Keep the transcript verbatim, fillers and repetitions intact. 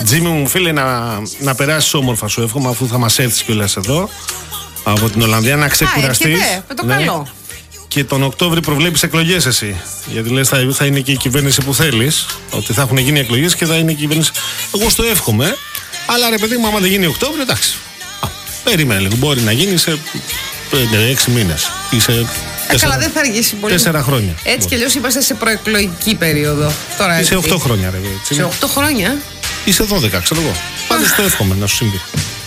Τζίμι μου φίλε, να, να περάσεις όμορφα σου εύχομαι, αφού θα μας έρθεις κιόλας εδώ από την Ολλανδία, να ξεκουραστείς. Α, έρχεται, με το ναι. καλό. Και τον Οκτώβρη προβλέπεις εκλογές εσύ. Γιατί λες θα, θα είναι και η κυβέρνηση που θέλεις, ότι θα έχουν γίνει εκλογές και θα είναι η κυβέρνηση. Εγώ στο εύχομαι, αλλά ρε παιδί μου, άμα δεν γίνει Οκτώβρη, εντάξει. Α, περίμενε λίγο, μπορεί να γίνει σε πέντε έξι μήνες ή σε. Ε, καλά, δεν θα αργήσει πολύ. Τέσσερα χρόνια. Έτσι κι αλλιώς είμαστε σε προεκλογική περίοδο. Τώρα ή σε οκτώ χρόνια, ρε. Έτσι, σε οκτώ χρόνια. Ή σε δώδεκα, ξέρω εγώ. Πάντως το εύχομαι να σου συμβεί.